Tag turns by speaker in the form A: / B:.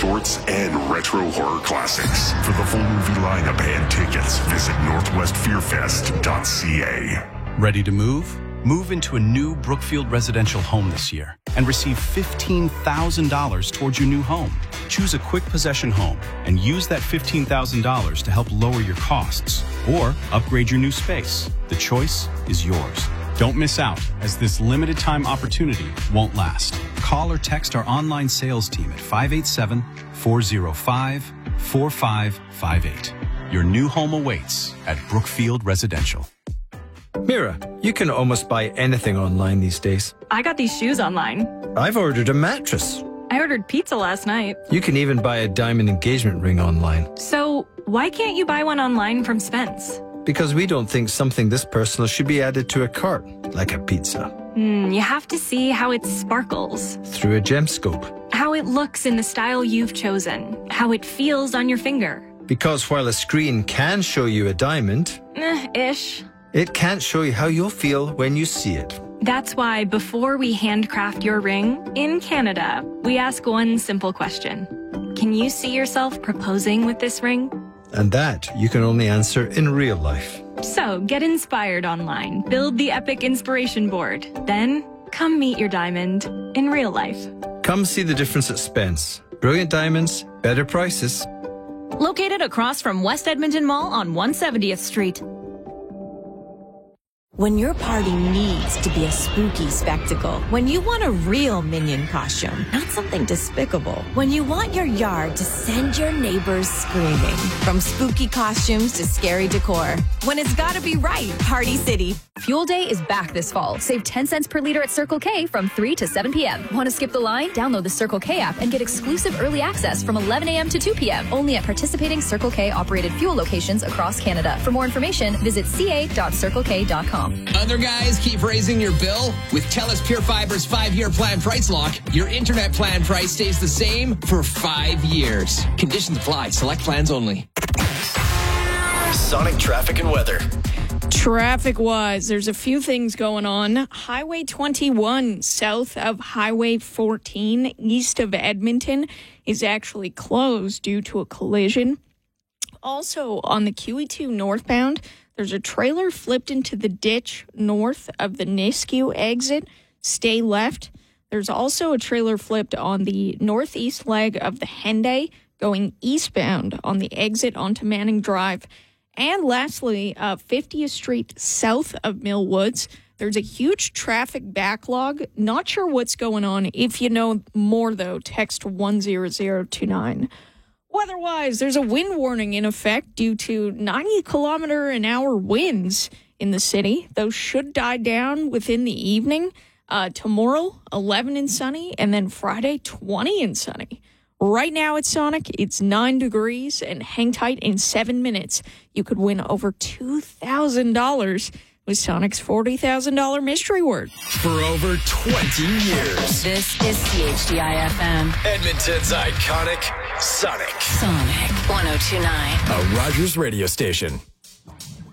A: shorts, and retro horror classics. For the full movie lineup and tickets, visit northwestfearfest.ca.
B: Ready to move? Move into a new Brookfield residential home this year and receive $15,000 towards your new home. Choose a quick possession home and use that $15,000 to help lower your costs or upgrade your new space. The choice is yours. Don't miss out, as this limited time opportunity won't last. Call or text our online sales team at 587-405-4558. Your new home awaits at Brookfield Residential.
C: Mira, you can almost buy anything online these days.
D: I got these shoes online.
C: I've ordered a mattress.
D: I ordered pizza last night.
C: You can even buy a diamond engagement ring online.
D: So, why can't you buy one online from Spence?
C: Because we don't think something this personal should be added to a cart, like a pizza.
D: You have to see how it sparkles.
C: Through a gemscope.
D: How it looks in the style you've chosen. How it feels on your finger.
C: Because while a screen can show you a diamond...
D: Ish.
C: It can't show you how you'll feel when you see it.
D: That's why before we handcraft your ring, in Canada, we ask one simple question. Can you see yourself proposing with this ring?
C: And that you can only answer in real life.
D: So get inspired online. Build the epic inspiration board. Then come meet your diamond in real life.
C: Come see the difference at Spence. Brilliant diamonds, better prices.
E: Located across from West Edmonton Mall on 170th Street.
F: When your party needs to be a spooky spectacle, when you want a real Minion costume, not something despicable, when you want your yard to send your neighbors screaming, from spooky costumes to scary decor, when it's gotta be right, Party City.
E: Fuel Day is back this fall. Save 10 cents per liter at Circle K from 3 to 7 p.m. Want to skip the line? Download the Circle K app and get exclusive early access from 11 a.m. to 2 p.m. only at participating Circle K operated fuel locations across Canada. For more information, visit ca.circlek.com.
G: Other guys keep raising your bill? With TELUS Pure Fiber's 5-year plan price lock, your internet plan price stays the same for 5 years. Conditions apply. Select plans only.
H: Sonic traffic and weather.
I: Traffic-wise, there's a few things going on. Highway 21 south of Highway 14 east of Edmonton is actually closed due to a collision. Also, on the QE2 northbound, there's a trailer flipped into the ditch north of the Nisku exit. Stay left. There's also a trailer flipped on the northeast leg of the Henday going eastbound on the exit onto Manning Drive. And lastly, 50th Street south of Millwoods, there's a huge traffic backlog. Not sure what's going on. If you know more, though, text 10029. Weather-wise, there's a wind warning in effect due to 90-kilometer-an-hour winds in the city. Those should die down within the evening. Tomorrow, 11 and sunny, and then Friday, 20 and sunny. Right now at Sonic, it's 9 degrees, and hang tight in 7 minutes. You could win over $2,000 with Sonic's $40,000 mystery word.
H: For over 20 years.
E: This is CHDI-FM.
H: Edmonton's iconic Sonic.
E: Sonic 102.9.
H: A Rogers radio station.